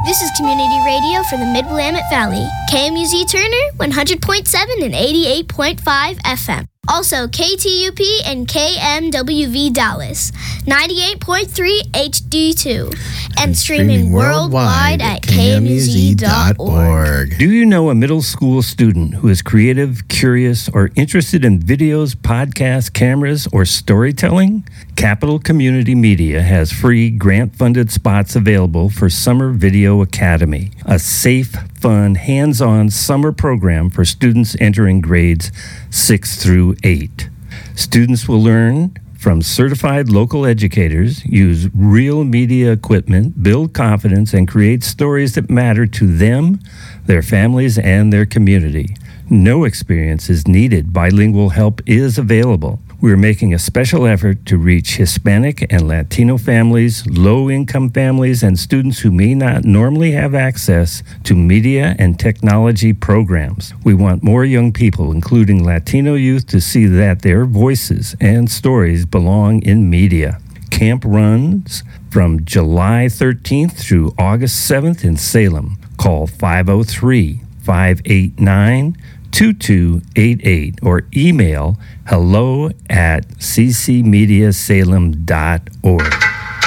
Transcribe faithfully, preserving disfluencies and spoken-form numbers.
This is community radio for the Mid-Willamette Valley. K M U Z Turner, one hundred point seven and eighty-eight point five F M. Also K T U P and K M W V Dallas, ninety-eight point three H D two. And, and streaming, streaming worldwide, worldwide at K M U Z dot org. Do you know a middle school student who is creative, curious, or interested in videos, podcasts, cameras, or storytelling? Capital Community Media has free grant-funded spots available for Summer Video Academy, a safe, fun, hands-on summer program for students entering grades six through eight. Students will learn from certified local educators, use real media equipment, build confidence, and create stories that matter to them, their families, and their community. No experience is needed. Bilingual help is available. We're making a special effort to reach Hispanic and Latino families, low-income families, and students who may not normally have access to media and technology programs. We want more young people, including Latino youth, to see that their voices and stories belong in media. Camp runs from July thirteenth through August seventh in Salem. Call five oh three, five eight nine, two two eight eight or email hello at c c media salem dot org.